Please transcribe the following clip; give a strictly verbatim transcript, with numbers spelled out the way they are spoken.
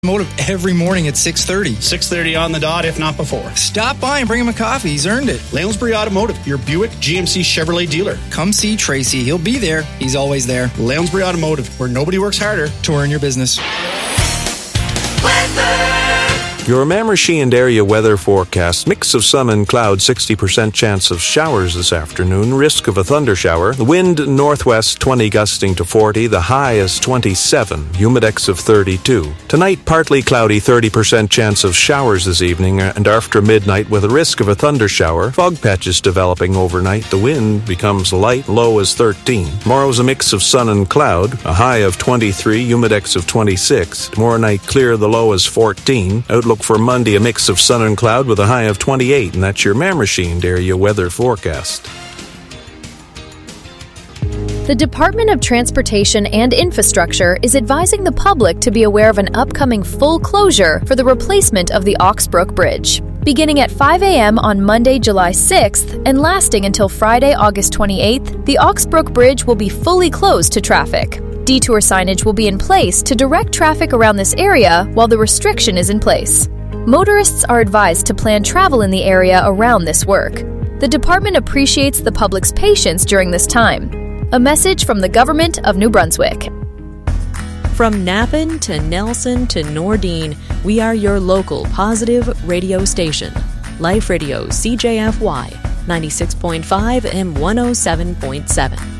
Automotive every morning at six thirty. six thirty on the dot, if not before. Stop by and bring him a coffee. He's earned it. Lalesbury Automotive, your Buick G M C Chevrolet dealer. Come see Tracy. He'll be there. He's always there. Lalesbury Automotive, where nobody works harder to earn your business. Your Mamershee and area weather forecast. Mix of sun and cloud, sixty percent chance of showers this afternoon. Risk of a thundershower. The wind northwest, twenty gusting to forty. The high is twenty-seven. Humidex of thirty-two. Tonight, partly cloudy, thirty percent chance of showers this evening. And after midnight, with a risk of a thundershower. Fog patches developing overnight. The wind becomes light. Low is thirteen. Tomorrow's a mix of sun and cloud. A high of twenty-three. Humidex of twenty-six. Tomorrow night, clear. The low is fourteen. Outlook for Monday, a mix of sun and cloud with a high of twenty-eight, and that's your Mamershee and area weather forecast. The Department of Transportation and Infrastructure is advising the public to be aware of an upcoming full closure for the replacement of the Oxbrook Bridge. Beginning at five a.m. on Monday, July sixth, and lasting until Friday, August twenty-eighth, the Oxbrook Bridge will be fully closed to traffic. Detour signage will be in place to direct traffic around this area while the restriction is in place. Motorists are advised to plan travel in the area around this work. The department appreciates the public's patience during this time. A message from the Government of New Brunswick. From Napan to Nelson to Nordine, we are your local positive radio station. Life Radio C J F Y, ninety-six point five and one oh seven point seven.